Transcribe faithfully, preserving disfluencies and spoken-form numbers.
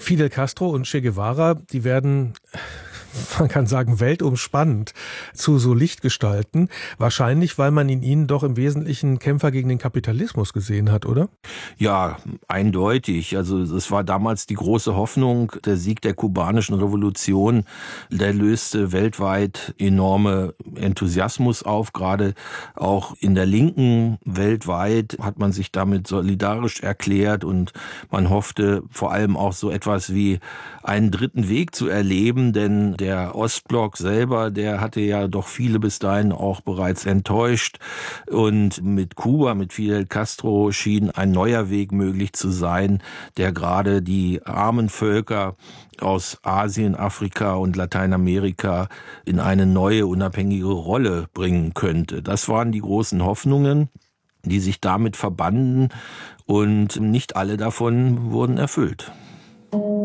Fidel Castro und Che Guevara, die werden, man kann sagen, weltumspannend zu so Lichtgestalten. Wahrscheinlich, weil man in ihnen doch im Wesentlichen Kämpfer gegen den Kapitalismus gesehen hat, oder? Ja, eindeutig. Also es war damals die große Hoffnung, der Sieg der kubanischen Revolution, der löste weltweit enorme Enthusiasmus auf. Gerade auch in der Linken weltweit hat man sich damit solidarisch erklärt und man hoffte vor allem auch so etwas wie einen dritten Weg zu erleben, denn der Ostblock selber, der hatte ja doch viele bis dahin auch bereits enttäuscht. Und mit Kuba, mit Fidel Castro schien ein neuer Weg möglich zu sein, der gerade die armen Völker aus Asien, Afrika und Lateinamerika in eine neue, unabhängige Rolle bringen könnte. Das waren die großen Hoffnungen, die sich damit verbanden, und nicht alle davon wurden erfüllt.